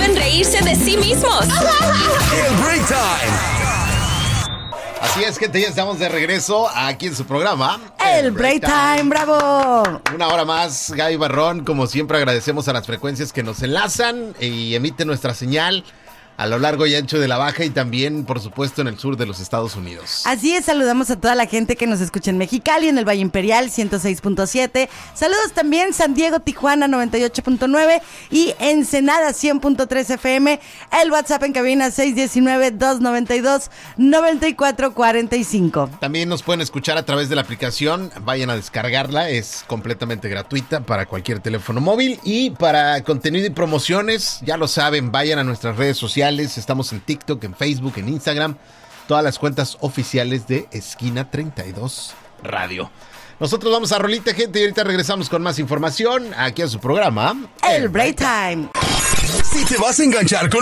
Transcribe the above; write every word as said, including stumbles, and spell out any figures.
pueden reírse de sí mismos. El Break Time. Así es, gente, ya estamos de regreso aquí en su programa. El, el Break Time. Time, bravo. Una hora más, Gaby Barrón. Como siempre, agradecemos a las frecuencias que nos enlazan y emiten nuestra señal a lo largo y ancho de la Baja y también, por supuesto, en el sur de los Estados Unidos. Así es, saludamos a toda la gente que nos escucha en Mexicali, en el Valle Imperial ciento seis punto siete. Saludos también San Diego, Tijuana noventa y ocho punto nueve y Ensenada cien punto tres F M. El WhatsApp en cabina seis uno nueve, dos nueve dos, nueve cuatro cuatro cinco. También nos pueden escuchar a través de la aplicación. Vayan a descargarla, es completamente gratuita para cualquier teléfono móvil. Y para contenido y promociones, ya lo saben, vayan a nuestras redes sociales. Estamos en TikTok, en Facebook, en Instagram. Todas las cuentas oficiales de Esquina treinta y dos Radio. Nosotros vamos a rolita, gente, y ahorita regresamos con más información aquí a su programa El Break Time. Si te vas a enganchar con